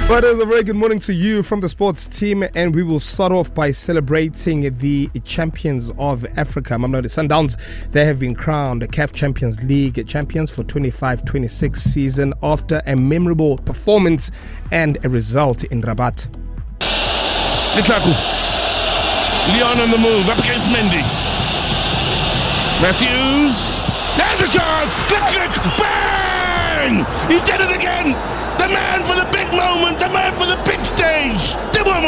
But a very good morning to you from the sports team, and we will start off by celebrating the champions of Africa. Mamelodi Sundowns, they have been crowned CAF Champions League champions for 25-26 season after a memorable performance and a result in Rabat. Lukaku, Leon on the move, up against Mendy. Matthews, there's a chance, Click, bang! He did it again! The man for the big moment, the man for the big stage, Teboho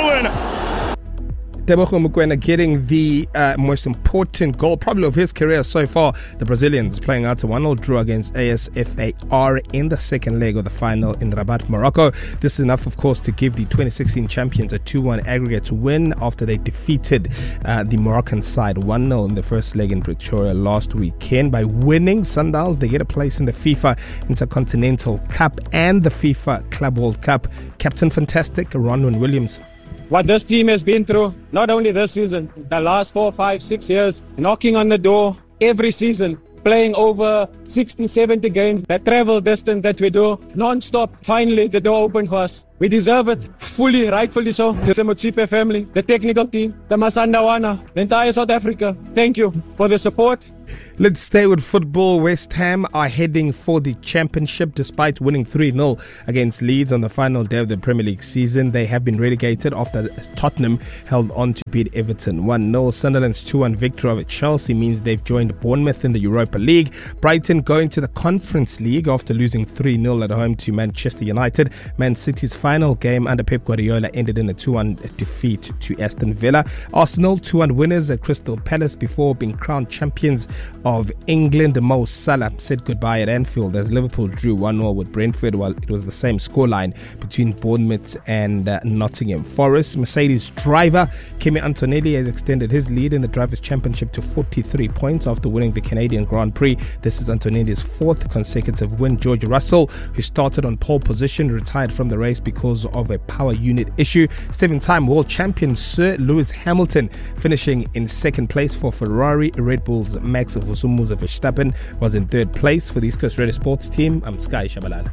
Mokoena getting the most important goal probably of his career so far. The Brazilians playing out a 1-0 draw against AS FAR in the second leg of the final in Rabat, Morocco. This is enough, of course, to give the 2016 champions a 2-1 aggregate win after they defeated the Moroccan side 1-0 in the first leg in Pretoria last weekend. By winning, Sundowns, they get a place in the FIFA Intercontinental Cup and the FIFA Club World Cup. Captain Fantastic, Ronwen Williams. What this team has been through, not only this season, the last 4, 5, 6 years, knocking on the door every season, playing over 60, 70 games, that travel distance that we do, non-stop. Finally, the door opened for us. We deserve it, fully, rightfully so, to the Motsepe family, the technical team, the Masandawana, the entire South Africa. Thank you for the support. Let's stay with football. West Ham are heading for the championship despite winning 3-0 against Leeds on the final day of the Premier League season. They have been relegated after Tottenham held on to beat Everton 1-0. Sunderland's 2-1 victory over Chelsea means they've joined Bournemouth in the Europa League. Brighton going to the Conference League after losing 3-0 at home to Manchester United. Man City's final game under Pep Guardiola ended in a 2-1 defeat to Aston Villa. Arsenal 2-1 winners at Crystal Palace before being crowned champions of England. Mo Salah said goodbye at Anfield as Liverpool drew 1-0 with Brentford, while it was the same scoreline between Bournemouth and Nottingham Forest. Mercedes driver Kimi Antonelli has extended his lead in the Drivers' Championship to 43 points after winning the Canadian Grand Prix. This is Antonelli's fourth consecutive win. George Russell, who started on pole position, retired from the race because of a power unit issue. 7-time world champion Sir Lewis Hamilton finishing in second place for Ferrari. Red Bull's Max Verstappen was in third place. For the East Coast Radio Sports team, I'm Sky Shabalala.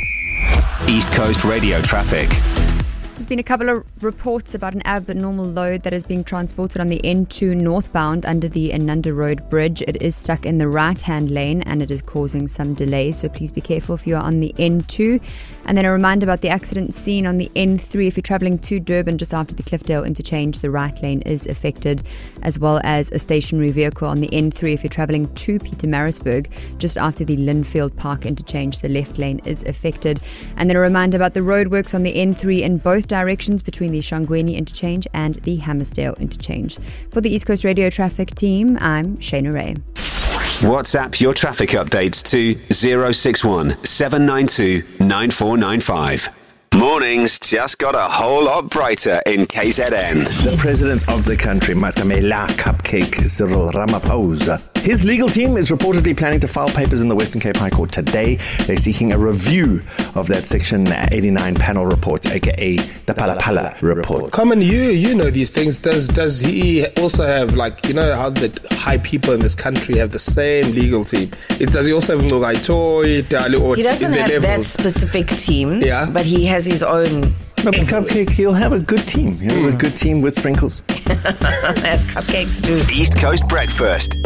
East Coast Radio traffic. There's been a couple of reports about an abnormal load that is being transported on the N2 northbound under the Ananda Road Bridge. It is stuck in the right-hand lane and it is causing some delays, so please be careful if you are on the N2. And then a reminder about the accident scene on the N3. If you're travelling to Durban just after the Cliffdale interchange, the right lane is affected, as well as a stationary vehicle on the N3. If you're travelling to Pietermaritzburg just after the Linfield Park interchange, the left lane is affected. And then a reminder about the roadworks on the N3 in both directions between the Shangweni interchange and the Hammersdale interchange. For the East Coast Radio traffic team, I'm Shana Ray. WhatsApp your traffic updates to 061 792 9495. Mornings just got a whole lot brighter in KZN. The president of the country, Matamela Cupcake Cyril Ramaphosa. His legal team is reportedly planning to file papers in the Western Cape High Court today. They're seeking a review of that Section 89 panel report, aka the Pala report. Common, you know these things. Does he also have, like, you know how the high people in this country have the same legal team? Does he also have Ngogaitoi, or he doesn't have that specific team, but he has his own. But Cupcake, he'll have a good team. He'll have a good team with sprinkles. As cupcakes do. East Coast Breakfast